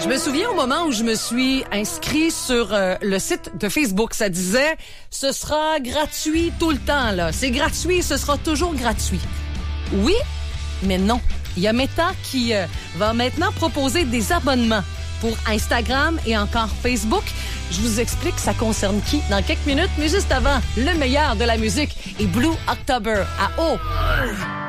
Je me souviens au moment où je me suis inscrit sur le site de Facebook, ça disait « Ce sera gratuit tout le temps, là. C'est gratuit, ce sera toujours gratuit. » Oui, mais non. Il y a Meta qui va maintenant proposer des abonnements pour Instagram et encore Facebook. Je vous explique ça concerne qui dans quelques minutes, mais juste avant, le meilleur de la musique et Blue October à eau.